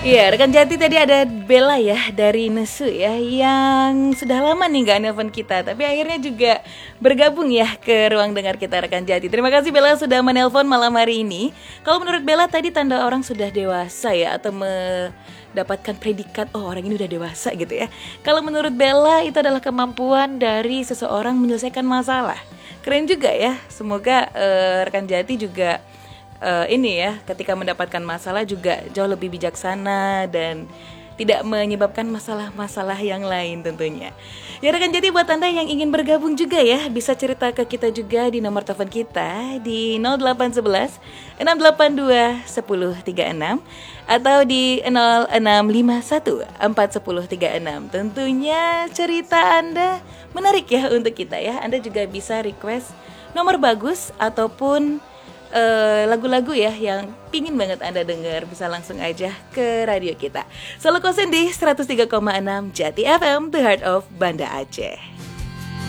Iya, rekan Jati tadi ada Bella ya dari Nesu ya yang sudah lama nih gak nelpon kita, tapi akhirnya juga bergabung ya ke ruang dengar kita rekan Jati. Terima kasih Bella sudah menelpon malam hari ini. Kalau menurut Bella tadi tanda orang sudah dewasa ya atau mendapatkan predikat oh orang ini udah dewasa gitu ya. Kalau menurut Bella itu adalah kemampuan dari seseorang menyelesaikan masalah. Keren juga ya. Semoga rekan Jati juga ini ya ketika mendapatkan masalah juga jauh lebih bijaksana dan tidak menyebabkan masalah-masalah yang lain tentunya. Ya rekan Jati, buat Anda yang ingin bergabung juga ya bisa cerita ke kita juga di nomor telepon kita di 0811 682 1036 atau di 0651 41036. Tentunya cerita Anda menarik ya untuk kita ya. Anda juga bisa request nomor bagus ataupun lagu-lagu ya yang pingin banget Anda dengar, bisa langsung aja ke radio kita. Selalu kosen di 103,6 Jati FM, The Heart of Banda Aceh.